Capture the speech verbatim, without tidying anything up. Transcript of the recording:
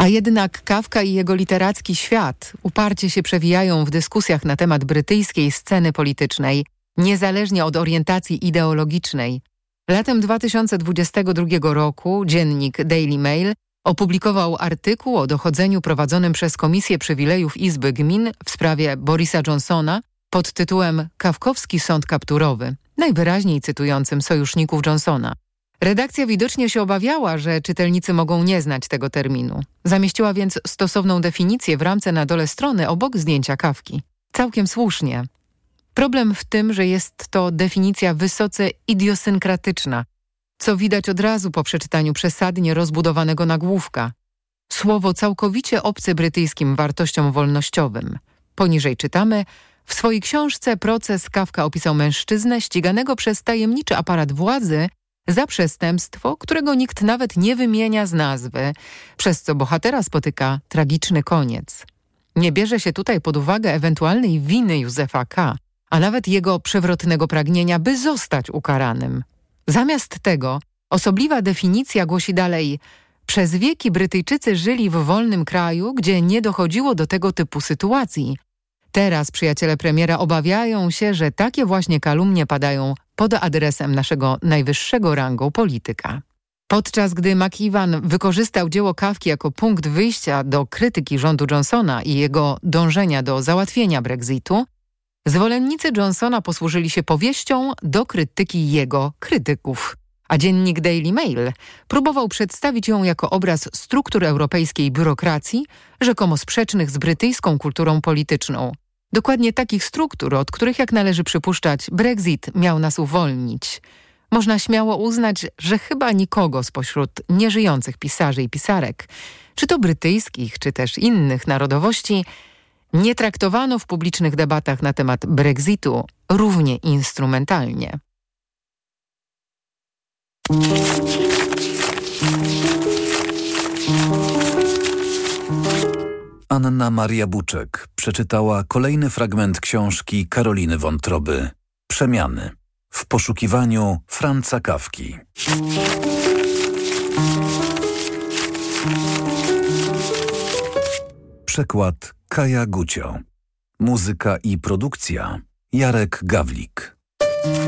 A jednak Kafka i jego literacki świat uparcie się przewijają w dyskusjach na temat brytyjskiej sceny politycznej, niezależnie od orientacji ideologicznej. Latem dwa tysiące dwudziestego drugiego roku dziennik Daily Mail opublikował artykuł o dochodzeniu prowadzonym przez Komisję Przywilejów Izby Gmin w sprawie Borisa Johnsona pod tytułem Kafkowski sąd kapturowy, najwyraźniej cytującym sojuszników Johnsona. Redakcja widocznie się obawiała, że czytelnicy mogą nie znać tego terminu. Zamieściła więc stosowną definicję w ramce na dole strony obok zdjęcia Kafki. Całkiem słusznie. Problem w tym, że jest to definicja wysoce idiosynkratyczna, co widać od razu po przeczytaniu przesadnie rozbudowanego nagłówka. Słowo całkowicie obce brytyjskim wartościom wolnościowym. Poniżej czytamy: w swojej książce Proces Kafka opisał mężczyznę ściganego przez tajemniczy aparat władzy za przestępstwo, którego nikt nawet nie wymienia z nazwy, przez co bohatera spotyka tragiczny koniec. Nie bierze się tutaj pod uwagę ewentualnej winy Józefa K., a nawet jego przewrotnego pragnienia, by zostać ukaranym. Zamiast tego osobliwa definicja głosi dalej: przez wieki Brytyjczycy żyli w wolnym kraju, gdzie nie dochodziło do tego typu sytuacji. Teraz przyjaciele premiera obawiają się, że takie właśnie kalumnie padają pod adresem naszego najwyższego rangą polityka. Podczas gdy McEwan wykorzystał dzieło Kafki jako punkt wyjścia do krytyki rządu Johnsona i jego dążenia do załatwienia Brexitu, zwolennicy Johnsona posłużyli się powieścią do krytyki jego krytyków, a dziennik Daily Mail próbował przedstawić ją jako obraz struktur europejskiej biurokracji, rzekomo sprzecznych z brytyjską kulturą polityczną. Dokładnie takich struktur, od których, jak należy przypuszczać, Brexit miał nas uwolnić. Można śmiało uznać, że chyba nikogo spośród nieżyjących pisarzy i pisarek, czy to brytyjskich, czy też innych narodowości, nie traktowano w publicznych debatach na temat Brexitu równie instrumentalnie. Anna Maria Buczek przeczytała kolejny fragment książki Karoliny Wątroby Przemiany w poszukiwaniu Franza Kafki. Przekład Kaja Gucio. Muzyka i produkcja Jarek Gawlik.